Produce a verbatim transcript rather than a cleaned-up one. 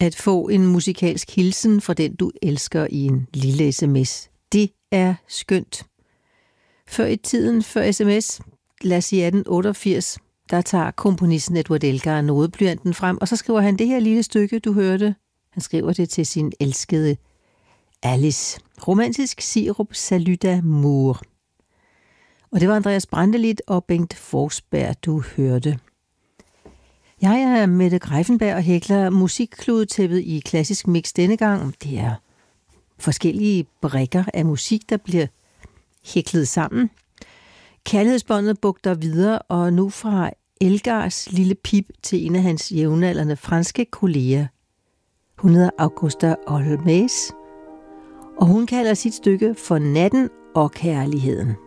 at få en musikalsk hilsen fra den, du elsker i en lille sms. Det er skønt. Før i tiden, før sms, lad os sige atten otteogfirs, der tager komponisten Edward Elgar nodeblyanten frem, og så skriver han det her lille stykke, du hørte. Han skriver det til sin elskede Alice. Romantisk sirup Salut d'amour. Og det var Andreas Brantelid og Bengt Forsberg, du hørte. Jeg er Mette Greiffenberg og hækler musikkludetæppet i klassisk mix denne gang. Det er forskellige brikker af musik, der bliver hæklet sammen. Kærlighedsbåndet bugter videre, og nu fra Elgars lille pip til en af hans jævnaldrende franske kolleger. Hun hedder Augusta Olmez, og hun kalder sit stykke for Natten og kærligheden.